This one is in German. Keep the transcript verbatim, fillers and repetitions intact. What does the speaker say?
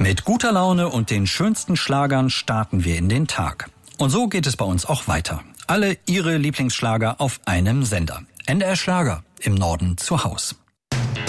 Mit guter Laune und den schönsten Schlagern starten wir in den Tag. Und so geht es bei uns auch weiter. Alle Ihre Lieblingsschlager auf einem Sender. N D R Schlager, im Norden zu Haus.